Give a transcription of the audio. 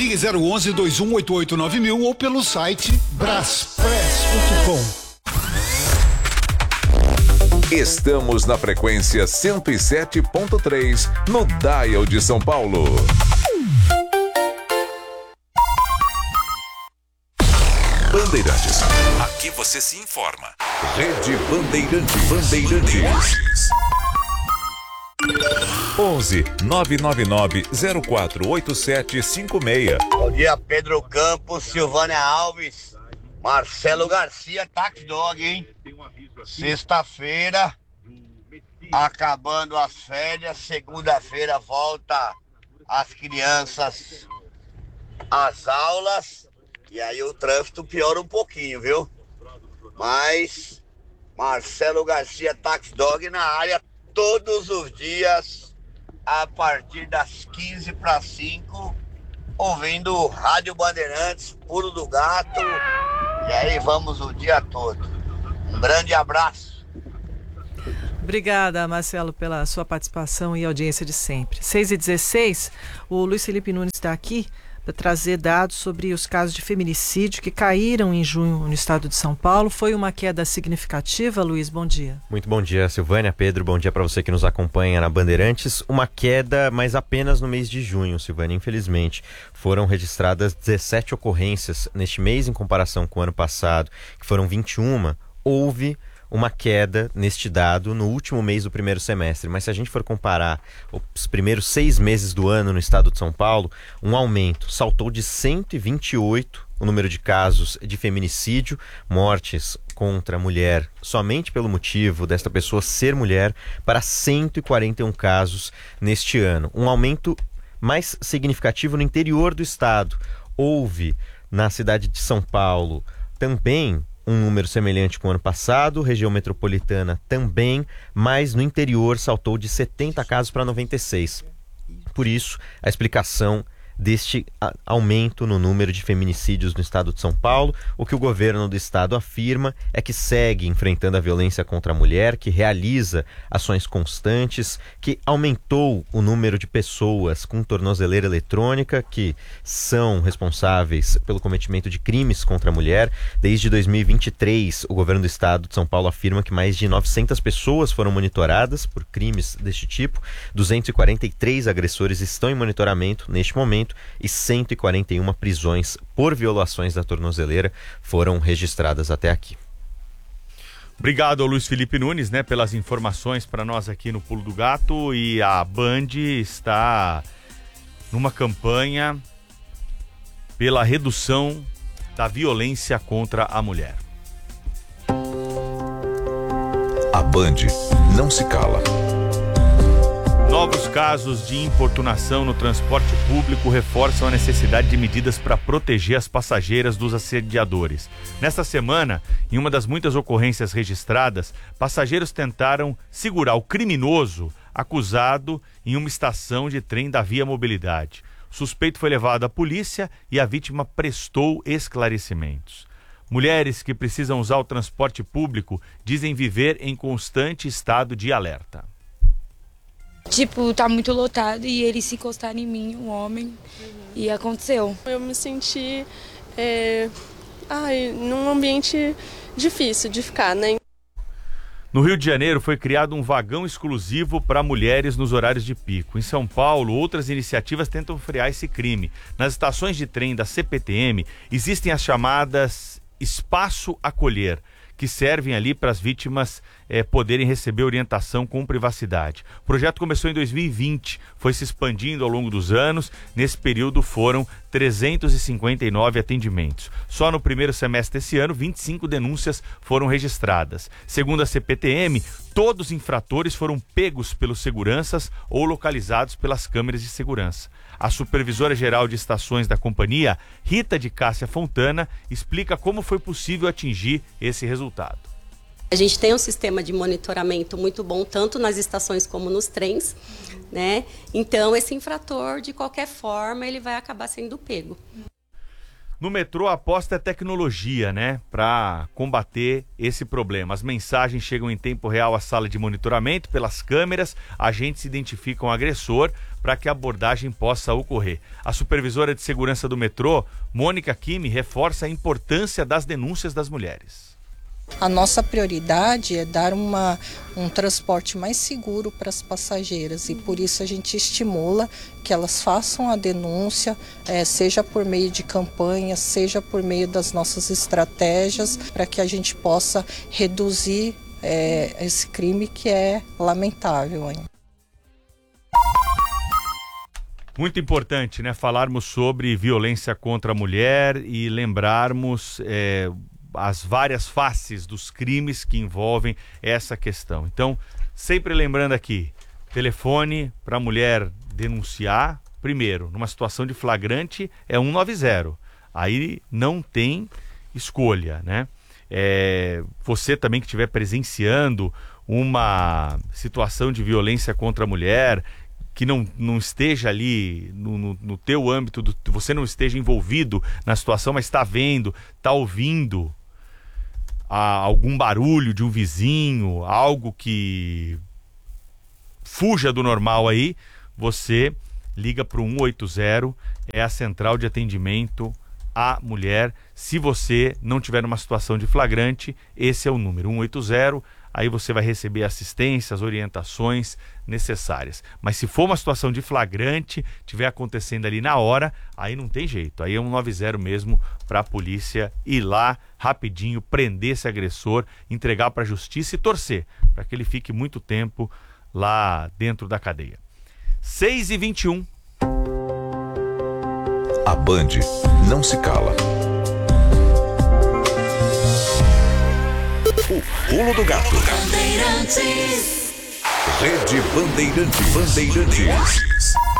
Ligue 011-2188-9000 ou pelo site braspress.com. Estamos na frequência 107.3 no Dial de São Paulo. Bandeirantes. Aqui você se informa. Rede Bandeirantes. 11 999 048756. Bom dia, Pedro Campos, Silvânia Alves, Marcelo Garcia, Tax Dog, hein? Sexta-feira, acabando as férias, segunda-feira volta as crianças às aulas, e aí o trânsito piora um pouquinho, viu? Mas Marcelo Garcia, Tax Dog na área todos os dias, a partir das 4:45, ouvindo Rádio Bandeirantes, Pulo do Gato, e aí vamos o dia todo. Um grande abraço. Obrigada, Marcelo, pela sua participação e audiência de sempre. 6h16, o Luiz Felipe Nunes está aqui para trazer dados sobre os casos de feminicídio que caíram em junho no estado de São Paulo. Foi uma queda significativa, Luiz? Bom dia. Muito bom dia, Silvânia, Pedro, bom dia para você que nos acompanha na Bandeirantes. Uma queda, mas apenas no mês de junho, Silvânia, infelizmente. Foram registradas 17 ocorrências neste mês em comparação com o ano passado, que foram 21. Houve uma queda neste dado no último mês do primeiro semestre, mas se a gente for comparar os primeiros 6 meses do ano no estado de São Paulo, um aumento, saltou de 128 o número de casos de feminicídio, mortes contra a mulher somente pelo motivo desta pessoa ser mulher, para 141 casos neste ano. Um aumento mais significativo no interior do estado. Houve na cidade de São Paulo também um número semelhante com o ano passado, região metropolitana também, mas no interior saltou de 70 casos para 96. Por isso, a explicação deste aumento no número de feminicídios no estado de São Paulo. O que o governo do estado afirma é que segue enfrentando a violência contra a mulher, que realiza ações constantes, que aumentou o número de pessoas com tornozeleira eletrônica que são responsáveis pelo cometimento de crimes contra a mulher. Desde 2023, o governo do estado de São Paulo afirma que mais de 900 pessoas foram monitoradas por crimes deste tipo, 243 agressores estão em monitoramento neste momento, e 141 prisões por violações da tornozeleira foram registradas até aqui. Obrigado ao Luiz Felipe Nunes, pelas informações para nós aqui no Pulo do Gato. E a Band está numa campanha pela redução da violência contra a mulher. A Band não se cala. Novos casos de importunação no transporte público reforçam a necessidade de medidas para proteger as passageiras dos assediadores. Nesta semana, em uma das muitas ocorrências registradas, passageiros tentaram segurar o criminoso acusado em uma estação de trem da Via Mobilidade. O suspeito foi levado à polícia e a vítima prestou esclarecimentos. Mulheres que precisam usar o transporte público dizem viver em constante estado de alerta. Tá muito lotado e eles se encostaram em mim, um homem, e aconteceu. Eu me senti num ambiente difícil de ficar, No Rio de Janeiro foi criado um vagão exclusivo para mulheres nos horários de pico. Em São Paulo, outras iniciativas tentam frear esse crime. Nas estações de trem da CPTM existem as chamadas Espaço Acolher, que servem ali para as vítimas poderem receber orientação com privacidade. O projeto começou em 2020, foi se expandindo ao longo dos anos. Nesse período foram 359 atendimentos. Só no primeiro semestre desse ano, 25 denúncias foram registradas. Segundo a CPTM, todos os infratores foram pegos pelos seguranças ou localizados pelas câmeras de segurança. A supervisora-geral de estações da companhia, Rita de Cássia Fontana, explica como foi possível atingir esse resultado. A gente tem um sistema de monitoramento muito bom, tanto nas estações como nos trens, Então, esse infrator, de qualquer forma, ele vai acabar sendo pego. No metrô, a aposta é tecnologia, né? Para combater esse problema. As mensagens chegam em tempo real à sala de monitoramento pelas câmeras, agentes identificam o agressor para que a abordagem possa ocorrer. A supervisora de segurança do metrô, Mônica Kimi, reforça a importância das denúncias das mulheres. A nossa prioridade é dar um transporte mais seguro para as passageiras e por isso a gente estimula que elas façam a denúncia, seja por meio de campanhas, seja por meio das nossas estratégias, para que a gente possa reduzir esse crime que é lamentável ainda. Muito importante, né? Falarmos sobre violência contra a mulher e lembrarmos as várias faces dos crimes que envolvem essa questão. Então, sempre lembrando aqui, telefone para a mulher denunciar, primeiro, numa situação de flagrante, é 190. Aí não tem escolha, né? Você também que estiver presenciando uma situação de violência contra a mulher, que não esteja ali no teu âmbito, você não esteja envolvido na situação, mas está vendo, está ouvindo algum barulho de um vizinho, algo que fuja do normal aí, você liga para o 180, é a central de atendimento à mulher. Se você não tiver numa situação de flagrante, esse é o número, 180, aí você vai receber assistência, as orientações necessárias. Mas se for uma situação de flagrante, estiver acontecendo ali na hora, aí não tem jeito. Aí é 190 mesmo para a polícia ir lá rapidinho, prender esse agressor, entregar para a justiça e torcer para que ele fique muito tempo lá dentro da cadeia. 6h21. A Band não se cala. O Pulo do Gato. Rede Bandeirantes.